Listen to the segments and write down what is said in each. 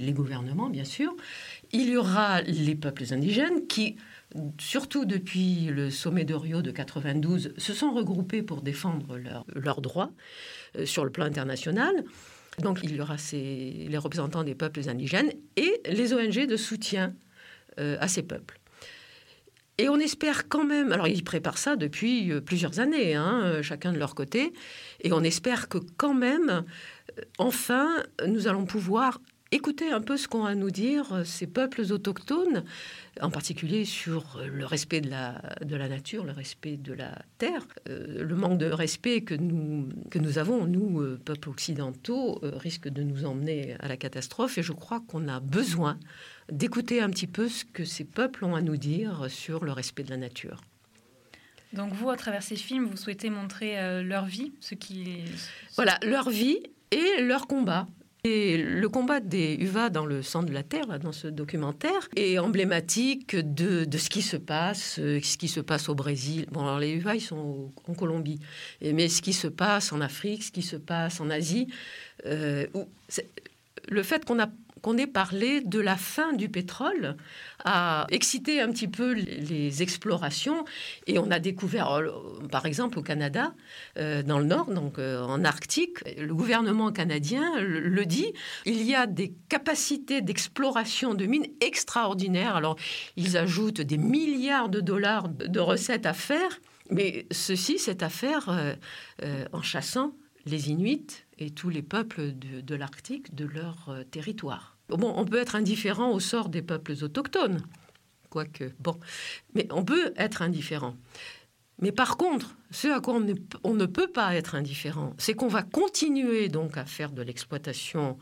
les gouvernements, bien sûr. Il y aura les peuples indigènes qui, surtout depuis le sommet de Rio de 92, se sont regroupés pour défendre leurs droits sur le plan international. Donc il y aura les représentants des peuples indigènes et les ONG de soutien à ces peuples. Et on espère quand même, alors ils préparent ça depuis plusieurs années, chacun de leur côté, et on espère que quand même, enfin, nous allons pouvoir écouter un peu ce qu'ont à nous dire ces peuples autochtones, en particulier sur le respect de la nature, le respect de la terre. Le manque de respect que nous avons, nous, peuples occidentaux, risque de nous emmener à la catastrophe, et je crois qu'on a besoin d'écouter un petit peu ce que ces peuples ont à nous dire sur le respect de la nature. Donc vous, à travers ces films, vous souhaitez montrer leur vie, Voilà, leur vie et leur combat. Et le combat des Uvas dans le sang de la terre, là, dans ce documentaire, est emblématique de ce qui se passe au Brésil. Bon, alors les Uvas, ils sont en Colombie. Mais ce qui se passe en Afrique, ce qui se passe en Asie, le fait qu'on ait parlé de la fin du pétrole a excité un petit peu les explorations. Et on a découvert, par exemple, au Canada, dans le Nord, donc en Arctique, le gouvernement canadien le dit, il y a des capacités d'exploration de mines extraordinaires. Alors, ils ajoutent des milliards de dollars de recettes à faire, mais c'est à faire en chassant les Inuits et tous les peuples de l'Arctique de leur territoire. Bon, on peut être indifférent au sort des peuples autochtones, quoique, bon, mais on peut être indifférent. Mais par contre, ce à quoi on ne peut pas être indifférent, c'est qu'on va continuer donc à faire de l'exploitation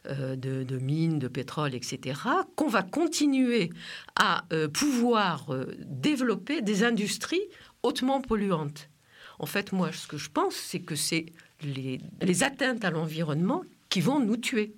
de mines, de pétrole, etc., qu'on va continuer à pouvoir développer des industries hautement polluantes. En fait, moi, ce que je pense, c'est que c'est les atteintes à l'environnement qui vont nous tuer.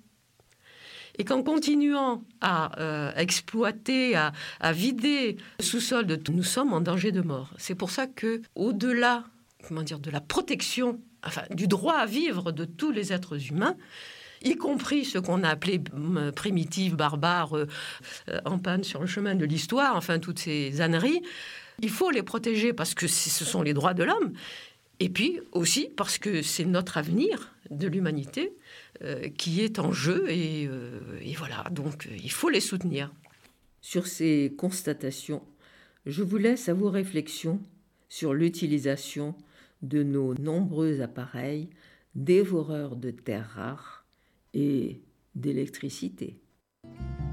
Et qu'en continuant à exploiter, à vider le sous-sol nous sommes en danger de mort. C'est pour ça que, au-delà, de la protection, du droit à vivre de tous les êtres humains, y compris ceux qu'on a appelés primitifs, barbares, en panne sur le chemin de l'histoire, toutes ces âneries, il faut les protéger parce que ce sont les droits de l'homme. Et puis aussi parce que c'est notre avenir de l'humanité qui est en jeu et voilà, donc il faut les soutenir. Sur ces constatations, je vous laisse à vos réflexions sur l'utilisation de nos nombreux appareils dévoreurs de terres rares et d'électricité.